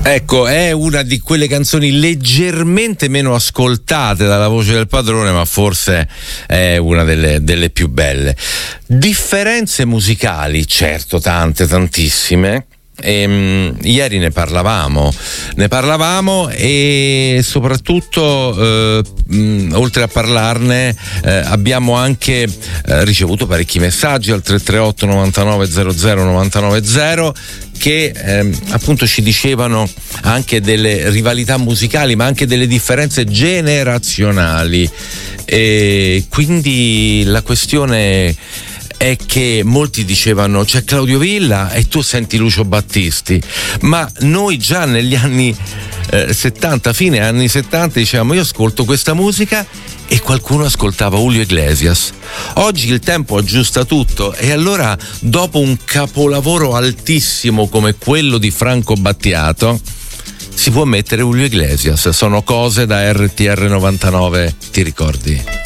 Ecco, è una di quelle canzoni leggermente meno ascoltate dalla voce del padrone, ma forse è una delle più belle. Differenze musicali, certo, tantissime. Ieri ne parlavamo e soprattutto oltre a parlarne abbiamo anche ricevuto parecchi messaggi al 338 99 00 990 che appunto ci dicevano anche delle rivalità musicali, ma anche delle differenze generazionali, e quindi la questione è che molti dicevano c'è Claudio Villa e tu senti Lucio Battisti, ma noi già negli anni 70, fine anni 70, dicevamo io ascolto questa musica, e qualcuno ascoltava Julio Iglesias. Oggi il tempo aggiusta tutto, e allora dopo un capolavoro altissimo come quello di Franco Battiato si può mettere Julio Iglesias. Sono cose da RTR 99, ti ricordi?